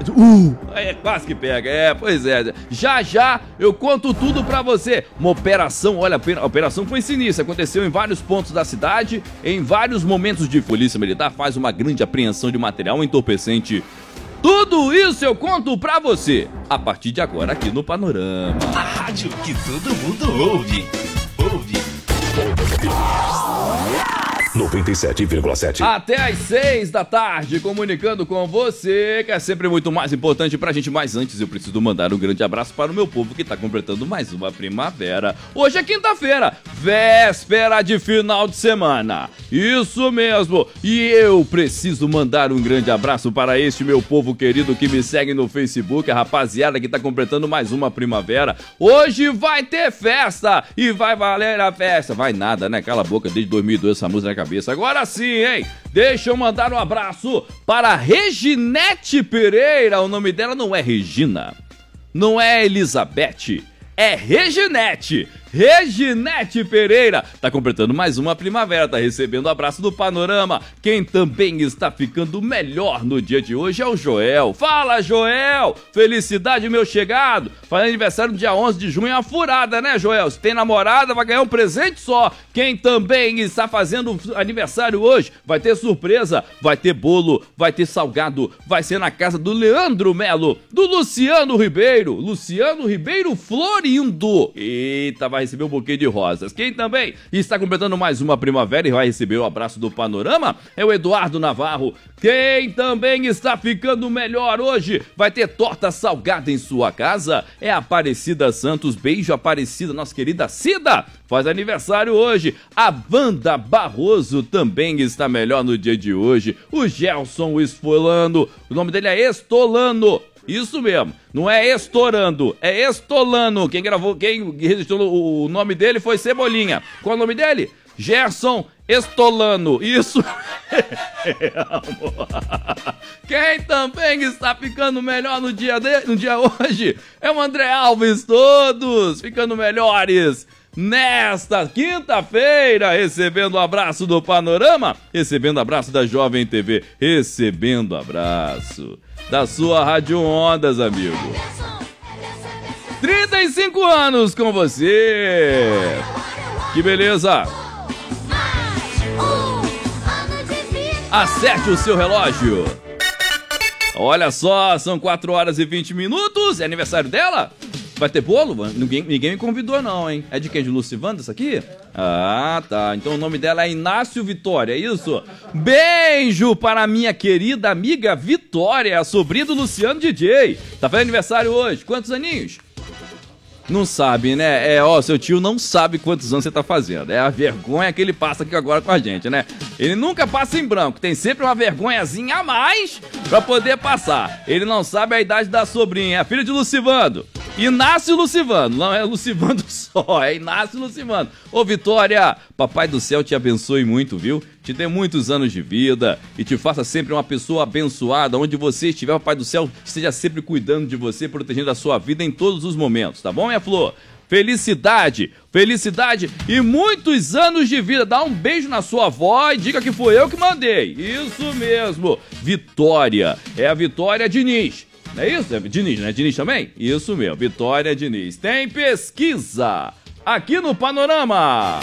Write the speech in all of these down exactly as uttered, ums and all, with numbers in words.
Uh, é quase que pega, é, pois é. Já já eu conto tudo pra você. Uma operação, olha, a operação foi sinistra. Aconteceu em vários pontos da cidade, em vários momentos de Polícia Militar faz uma grande apreensão de material entorpecente. Tudo isso eu conto pra você a partir de agora aqui no Panorama. A rádio que todo mundo ouve. Ouve. noventa e sete vírgula sete. Até às seis da tarde, comunicando com você, que é sempre muito mais importante pra gente. Mas antes eu preciso mandar um grande abraço para o meu povo que tá completando mais uma primavera. Hoje é quinta-feira, véspera de final de semana. Isso mesmo. E eu preciso mandar um grande abraço para este meu povo querido que me segue no Facebook, a rapaziada que tá completando mais uma primavera. Hoje vai ter festa e vai valer a festa. Vai nada, né? Cala a boca, desde dois mil e dois essa música na cabeça. Agora sim, hein? Deixa eu mandar um abraço para Reginete Pereira. O nome dela não é Regina, não é Elizabeth, é Reginete. Reginete Pereira tá completando mais uma primavera, tá recebendo o abraço do Panorama. Quem também está ficando melhor no dia de hoje é o Joel. Fala, Joel! Felicidade, meu chegado! Faz aniversário no dia onze de junho, é uma furada, né, Joel? Se tem namorada, vai ganhar um presente só. Quem também está fazendo aniversário hoje, vai ter surpresa, vai ter bolo, vai ter salgado, vai ser na casa do Leandro Melo, do Luciano Ribeiro, Luciano Ribeiro Florindo. Eita, vai receber um buquê de rosas. Quem também está completando mais uma primavera e vai receber o abraço do Panorama é o Eduardo Navarro. Quem também está ficando melhor hoje vai ter torta salgada em sua casa é a Aparecida Santos. Beijo, Aparecida, nossa querida Cida, faz aniversário hoje. A Wanda Barroso também está melhor no dia de hoje. O Gelson Esfolano, o nome dele é Estolano. Isso mesmo, não é estourando, é estolano. Quem gravou, quem registrou o nome dele foi Cebolinha. Qual é o nome dele? Gerson Estolano. Isso. Quem também está ficando melhor no dia, de, no dia hoje é o André Alves. Todos ficando melhores nesta quinta-feira, recebendo o abraço do Panorama, recebendo o abraço da Jovem T V, recebendo o abraço da sua Rádio Ondas, amigo. trinta e cinco anos com você. Que beleza. Acerte o seu relógio. Olha só, são quatro horas e vinte minutos. É aniversário dela? Vai ter bolo? Ninguém, ninguém me convidou não, hein? É de quem? De Lucivanda isso aqui? Ah, tá. Então o nome dela é Inácio Vitória, é isso? Beijo para a minha querida amiga Vitória, a sobrinha do Luciano D J. Tá fazendo aniversário hoje. Quantos aninhos? Não sabe, né? É, ó, seu tio não sabe quantos anos você tá fazendo. É a vergonha que ele passa aqui agora com a gente, né? Ele nunca passa em branco, tem sempre uma vergonhazinha a mais pra poder passar. Ele não sabe a idade da sobrinha, é a filha de Lucivando. Inácio Lucivando, não é Lucivando só, é Inácio Lucivando. Ô Vitória, papai do céu te abençoe muito, viu? Te dê muitos anos de vida e te faça sempre uma pessoa abençoada. Onde você estiver, papai do céu esteja sempre cuidando de você, protegendo a sua vida em todos os momentos, tá bom, minha flor? Felicidade, felicidade e muitos anos de vida. Dá um beijo na sua avó e diga que foi eu que mandei. Isso mesmo, Vitória, é a Vitória Diniz. Não é isso? É Diniz, não é Diniz também? Isso mesmo, Vitória Diniz. Tem pesquisa aqui no Panorama.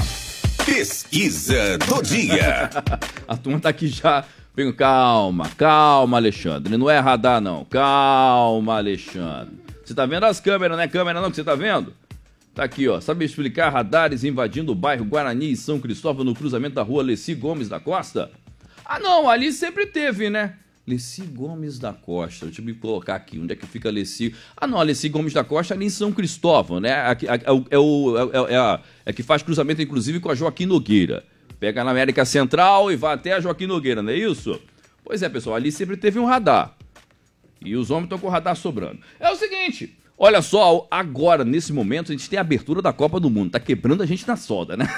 Pesquisa do dia. A turma tá aqui já. Calma, calma, Alexandre. Não é radar, não. Calma, Alexandre. Você tá vendo as câmeras, não é câmera não que você tá vendo? Tá aqui, ó. Sabe explicar radares invadindo o bairro Guarani e São Cristóvão no cruzamento da rua Leci Gomes da Costa? Ah, não, ali sempre teve, né? Leci Gomes da Costa, deixa eu me colocar aqui, onde é que fica Leci? Ah não, a Leci Gomes da Costa ali em São Cristóvão, né? É, é, é, o, é, é, a, é que faz cruzamento inclusive com a Joaquim Nogueira. Pega na América Central e vai até a Joaquim Nogueira, não é isso? Pois é, pessoal, ali sempre teve um radar. E os homens estão com o radar sobrando. É o seguinte, olha só, agora, nesse momento, a gente tem a abertura da Copa do Mundo. Tá quebrando a gente na solda, né?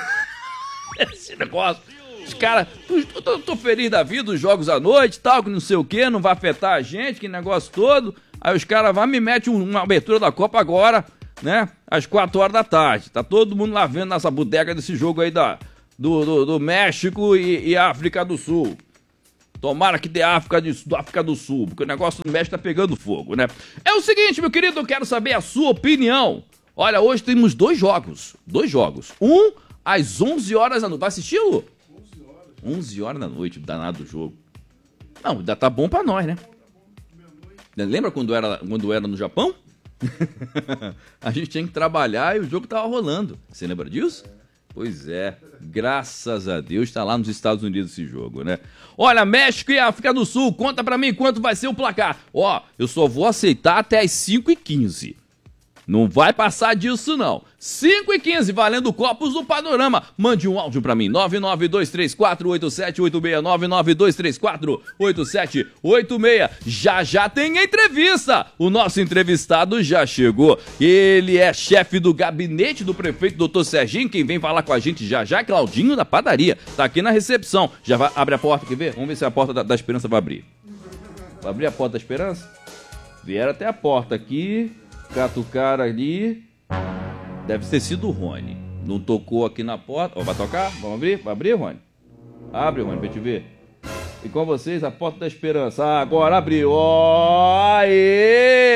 Esse negócio... Os caras, tô, tô, tô feliz da vida, os jogos à noite, tal, que não sei o que, não vai afetar a gente, que negócio todo. Aí os caras vão me metem uma abertura da Copa agora, né? Às quatro horas da tarde. Tá todo mundo lá vendo nessa bodega desse jogo aí da, do, do, do México e, e África do Sul. Tomara que dê África, de, do África do Sul, porque o negócio no México tá pegando fogo, né? É o seguinte, meu querido, eu quero saber a sua opinião. Olha, hoje temos dois jogos. Dois jogos. Um às onze horas da noite. Vai assistir, Lu? onze horas da noite, danado do jogo. Não, ainda tá bom pra nós, né? Lembra quando era, quando era no Japão? A gente tinha que trabalhar e o jogo tava rolando. Você lembra disso? Pois é, graças a Deus tá lá nos Estados Unidos esse jogo, né? Olha, México e África do Sul, conta pra mim quanto vai ser o placar. Ó, eu só vou aceitar até as cinco e quinze. Não vai passar disso, não. cinco e quinze, valendo copos do Panorama. Mande um áudio pra mim, nove nove dois três quatro oito sete oito seis, nove nove dois três quatro oito sete oito seis. Já já tem entrevista. O nosso entrevistado já chegou. Ele é chefe do gabinete do prefeito, doutor Serginho. Quem vem falar com a gente já já é Claudinho da padaria. Tá aqui na recepção. Já vai, abre a porta, quer ver? Vamos ver se a porta da, da Esperança vai abrir. Vai abrir a porta da Esperança? Vieram até a porta aqui. Cata o cara ali. Deve ter sido o Rony. Não tocou aqui na porta. Ó, vai tocar? Vamos abrir? Vai abrir, Rony? Abre, Rony, pra gente ver. E com vocês, a porta da Esperança. Ah, agora abriu. Ó, aê!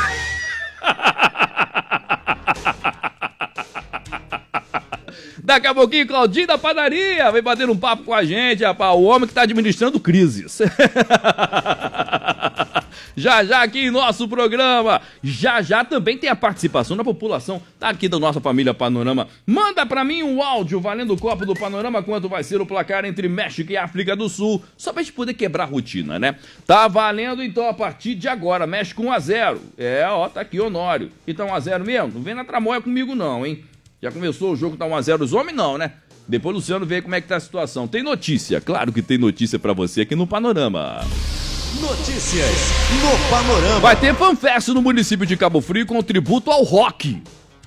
Daqui a pouquinho, Claudinho da padaria vem bater um papo com a gente, rapaz. O homem que tá administrando crises. Já já aqui em nosso programa, já já também tem a participação da população, tá aqui da nossa família Panorama. Manda pra mim um áudio valendo o copo do Panorama, quanto vai ser o placar entre México e África do Sul, só pra gente poder quebrar a rotina, né? Tá valendo então a partir de agora, México um a zero. É, ó, tá aqui Honório. E tá um a zero mesmo? Não vem na tramóia comigo não, hein? Já começou o jogo, tá um a zero os homens não, né? Depois o Luciano vê como é que tá a situação. Tem notícia, claro que tem notícia pra você aqui no Panorama. Notícias no Panorama. Vai ter fanfest no município de Cabo Frio com tributo ao rock.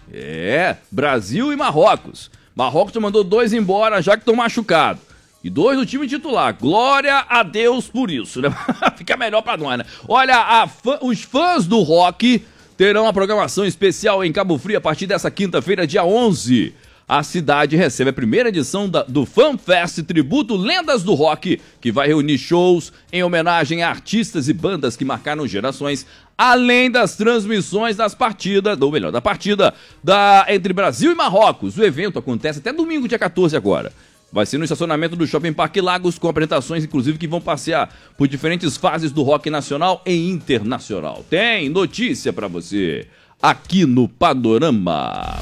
É, Brasil e Marrocos. Marrocos mandou dois embora já que estão machucados. E dois do time titular. Glória a Deus por isso, né? Fica melhor pra nós, né? Olha, a fã, os fãs do rock terão uma programação especial em Cabo Frio a partir dessa quinta-feira, dia onze. A cidade recebe a primeira edição da, do FanFest Tributo Lendas do Rock, que vai reunir shows em homenagem a artistas e bandas que marcaram gerações, além das transmissões das partidas, ou melhor, da partida da, entre Brasil e Marrocos. O evento acontece até domingo, dia quatorze agora. Vai ser no estacionamento do Shopping Parque Lagos, com apresentações, inclusive, que vão passear por diferentes fases do rock nacional e internacional. Tem notícia pra você aqui no Panorama.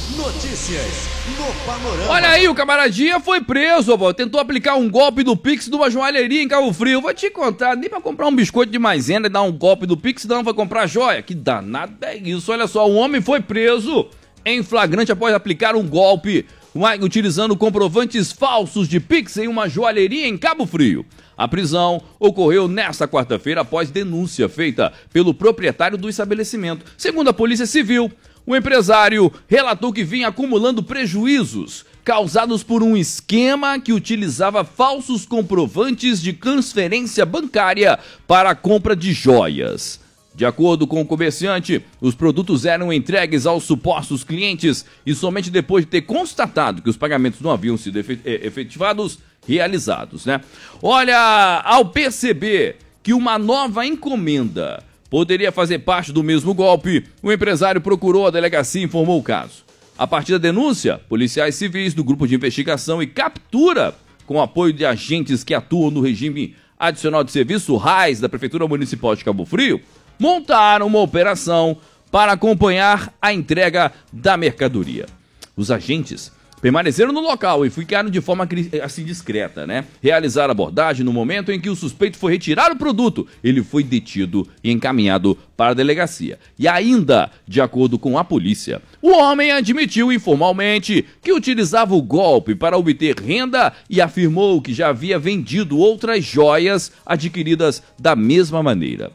Notícias no Panorama. Olha aí, o camaradinha foi preso, ó, tentou aplicar um golpe do Pix de uma joalheria em Cabo Frio. Vou te contar, nem pra comprar um biscoito de maisena e dar um golpe do Pix, não, vai comprar joia. Que danado é isso, olha só, um homem foi preso em flagrante após aplicar um golpe utilizando comprovantes falsos de Pix em uma joalheria em Cabo Frio. A prisão ocorreu nesta quarta-feira após denúncia feita pelo proprietário do estabelecimento. Segundo a Polícia Civil, o empresário relatou que vinha acumulando prejuízos causados por um esquema que utilizava falsos comprovantes de transferência bancária para a compra de joias. De acordo com o comerciante, os produtos eram entregues aos supostos clientes e somente depois de ter constatado que os pagamentos não haviam sido efetivados, realizados, né? Olha, ao perceber que uma nova encomenda poderia fazer parte do mesmo golpe, o empresário procurou a delegacia e informou o caso. A partir da denúncia, policiais civis do Grupo de Investigação e Captura, com apoio de agentes que atuam no regime adicional de serviço, R A S, da Prefeitura Municipal de Cabo Frio, montaram uma operação para acompanhar a entrega da mercadoria. Os agentes permaneceram no local e ficaram de forma assim discreta, né? Realizaram a abordagem no momento em que o suspeito foi retirar o produto. Ele foi detido e encaminhado para a delegacia. E ainda, de acordo com a polícia, o homem admitiu informalmente que utilizava o golpe para obter renda e afirmou que já havia vendido outras joias adquiridas da mesma maneira.